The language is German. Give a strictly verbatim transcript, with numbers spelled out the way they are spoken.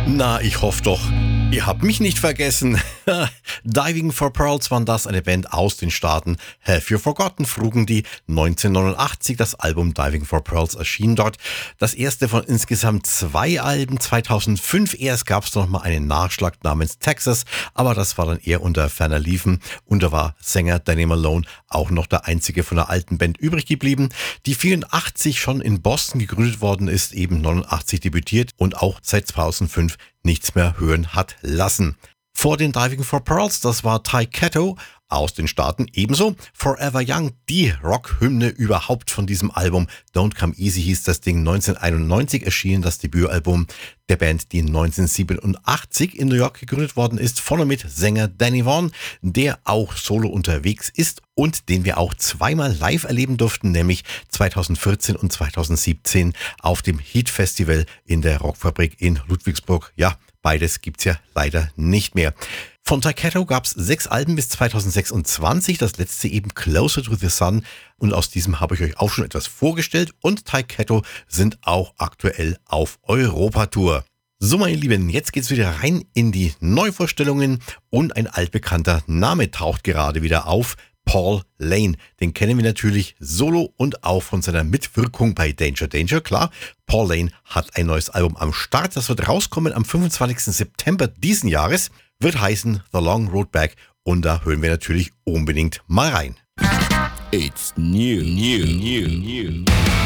Na, ich hoffe doch, ihr habt mich nicht vergessen. Diving for Pearls waren das, eine Band aus den Staaten. Have You Forgotten frugen die neunzehnhundertneunundachtzig. Das Album Diving for Pearls erschien dort. Das erste von insgesamt zwei Alben. zweitausendfünf erst gab es noch mal einen Nachschlag namens Texas, aber das war dann eher unter ferner Liefen. Und da war Sänger Danny Malone auch noch der einzige von der alten Band übrig geblieben, die vierundachtzig schon in Boston gegründet worden ist, eben neunundachtzig debütiert und auch seit zweitausendfünf nichts mehr hören hat lassen. Vor den Diving for Pearls, das war Ty Kato aus den Staaten, ebenso Forever Young, die Rockhymne überhaupt von diesem Album. Don't Come Easy hieß das Ding, neunzehnhunderteinundneunzig erschienen, das Debütalbum der Band, die neunzehnhundertsiebenundachtzig in New York gegründet worden ist, von und mit Sänger Danny Vaughan, der auch solo unterwegs ist und den wir auch zweimal live erleben durften, nämlich zweitausendvierzehn und zweitausendsiebzehn auf dem Heat Festival in der Rockfabrik in Ludwigsburg. Ja, beides gibt's ja leider nicht mehr. Von Ty Kato gab's sechs Alben bis zweitausendsechsundzwanzig, das letzte eben Closer to the Sun, und aus diesem habe ich euch auch schon etwas vorgestellt, und Ty Kato sind auch aktuell auf Europatour. So, meine Lieben, jetzt geht's wieder rein in die Neuvorstellungen und ein altbekannter Name taucht gerade wieder auf. Paul Lane, den kennen wir natürlich solo und auch von seiner Mitwirkung bei Danger Danger, klar. Paul Lane hat ein neues Album am Start, das wird rauskommen am fünfundzwanzigsten September diesen Jahres, wird heißen The Long Road Back, und da hören wir natürlich unbedingt mal rein. It's new, new, new, new.